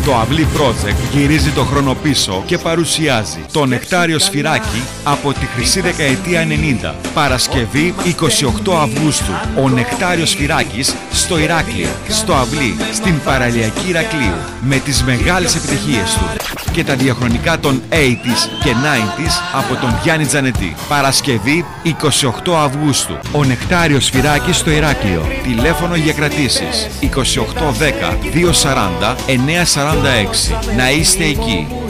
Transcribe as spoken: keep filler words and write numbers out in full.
Το Αυλή Project γυρίζει το χρόνο πίσω και παρουσιάζει το Νεκτάριο Σφυράκι από τη χρυσή δεκαετία ενενήντα. Παρασκευή εικοστή όγδοη Αυγούστου. Ο Νεκτάριος Σφυράκης στο Ηράκλειο, στο Αυλή, στην παραλιακή Ηρακλείου, με τις μεγάλες επιτυχίες του και τα διαχρονικά των ογδόντα και ενενήντα από τον Γιάννη Τζανετή. Παρασκευή εικοστή όγδοη Αυγούστου. Ο Νεκτάριος Σφυράκης στο Ηράκλειο. Τηλέφωνο για κρατήσεις είκοσι οκτώ δέκα διακόσια σαράντα εννιακόσια σαράντα έξι. Να είστε εκεί.